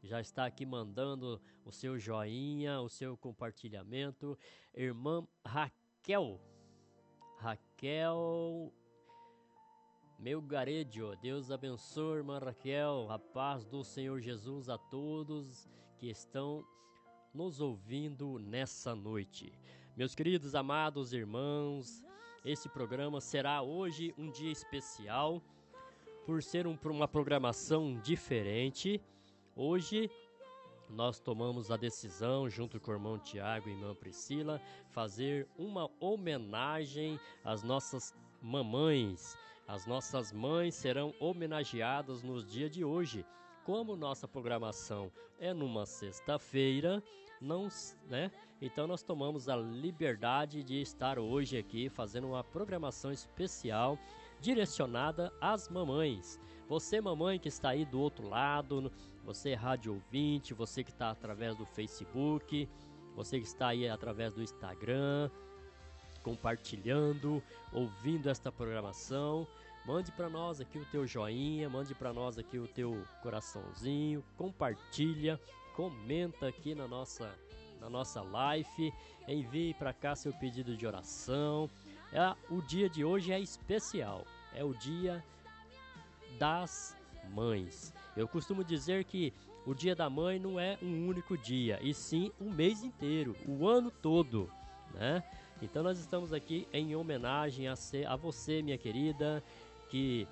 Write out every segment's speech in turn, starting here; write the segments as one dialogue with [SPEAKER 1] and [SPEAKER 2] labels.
[SPEAKER 1] já está aqui mandando o seu joinha, o seu compartilhamento. Irmã Raquel, meu garedio, Deus abençoe, irmã Raquel, a paz do Senhor Jesus a todos que estão nos ouvindo nessa noite. Meus queridos, amados irmãos, esse programa será hoje um dia especial, por ser uma programação diferente. Hoje nós tomamos a decisão, junto com o irmão Tiago e a irmã Priscila, fazer uma homenagem às nossas mamães. As nossas mães serão homenageadas nos dias de hoje. Como nossa programação é numa sexta-feira, então nós tomamos a liberdade de estar hoje aqui fazendo uma programação especial direcionada às mamães. Você, mamãe que está aí do outro lado, você rádio ouvinte, você que está através do Facebook, você que está aí através do Instagram, compartilhando, ouvindo esta programação, mande para nós aqui o teu joinha, mande para nós aqui o teu coraçãozinho, compartilha, comenta aqui na nossa live, envie para cá seu pedido de oração. O dia de hoje é especial, é o dia das mães. Eu costumo dizer que o dia da mãe não é um único dia, e sim o mês inteiro, o ano todo, né? Então nós estamos aqui em homenagem a você, minha querida, que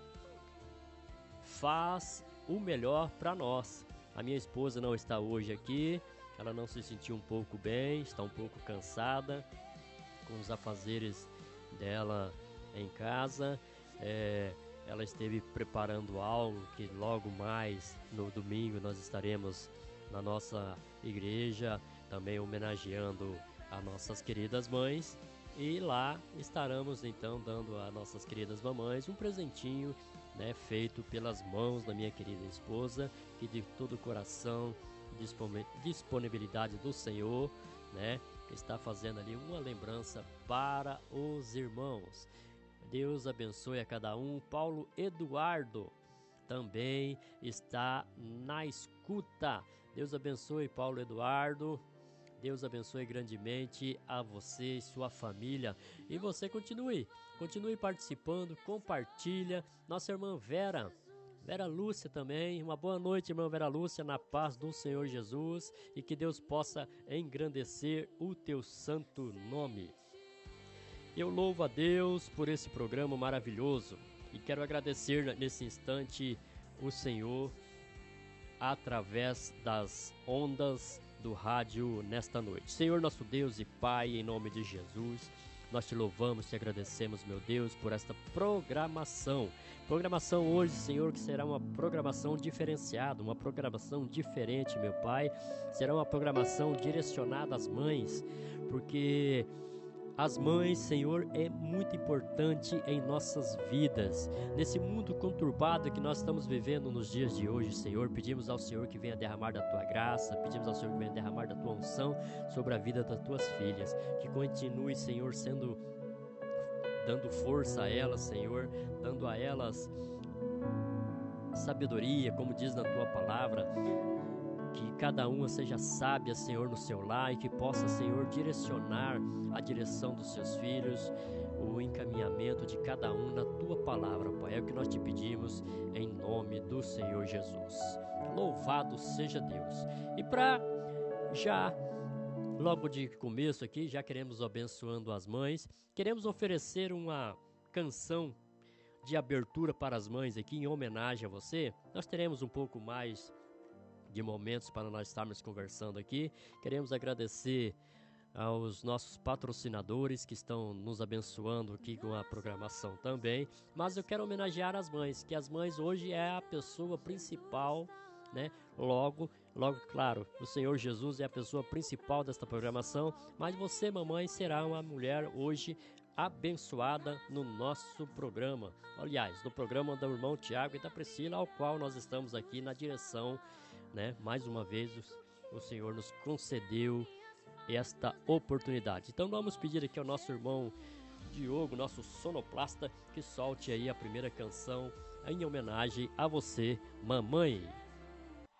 [SPEAKER 1] faz o melhor para nós. A minha esposa não está hoje aqui, ela não se sentiu um pouco bem, está um pouco cansada com os afazeres dela em casa. Ela esteve preparando algo que logo mais no domingo nós estaremos na nossa igreja, também homenageando as nossas queridas mães, e lá estaremos então dando a nossas queridas mamães um presentinho, né, feito pelas mãos da minha querida esposa, que de todo o coração, disponibilidade do Senhor, né, está fazendo ali uma lembrança para os irmãos. Deus abençoe a cada um. Paulo Eduardo também está na escuta. Deus abençoe, Paulo Eduardo. Deus abençoe grandemente a você e sua família. E você continue participando, compartilha. Nossa irmã Vera Lúcia também. Uma boa noite, irmã Vera Lúcia, na paz do Senhor Jesus, e que Deus possa engrandecer o teu santo nome. Eu louvo a Deus por esse programa maravilhoso e quero agradecer nesse instante o Senhor através das ondas do rádio nesta noite. Senhor nosso Deus e Pai, em nome de Jesus, nós te louvamos, te agradecemos, meu Deus, por esta programação. Programação hoje, Senhor, que será uma programação diferenciada, uma programação diferente, meu Pai. Será uma programação direcionada às mães, porque as mães, Senhor, é muito importante em nossas vidas. Nesse mundo conturbado que nós estamos vivendo nos dias de hoje, Senhor, pedimos ao Senhor que venha derramar da Tua graça, pedimos ao Senhor que venha derramar da Tua unção sobre a vida das Tuas filhas. Que continue, Senhor, dando força a elas, Senhor, dando a elas sabedoria, como diz na Tua palavra. Que cada uma seja sábia, Senhor, no seu lar, e que possa, Senhor, direcionar a direção dos seus filhos, o encaminhamento de cada um na Tua palavra, Pai. É o que nós te pedimos em nome do Senhor Jesus. Louvado seja Deus. E para já, logo de começo aqui, já queremos abençoando as mães, queremos oferecer uma canção de abertura para as mães aqui em homenagem a você. Nós teremos um pouco mais de momentos para nós estarmos conversando aqui. Queremos agradecer aos nossos patrocinadores que estão nos abençoando aqui com a programação também, mas eu quero homenagear as mães, que as mães hoje é a pessoa principal, né? Logo, claro, o Senhor Jesus é a pessoa principal desta programação, mas você, mamãe, será uma mulher hoje abençoada no nosso programa. Aliás, no programa do irmão Tiago e da Priscila, ao qual nós estamos aqui na direção, né? Mais uma vez o Senhor nos concedeu esta oportunidade. Então vamos pedir aqui ao nosso irmão Diogo, nosso sonoplasta, que solte aí a primeira canção em homenagem a você, mamãe.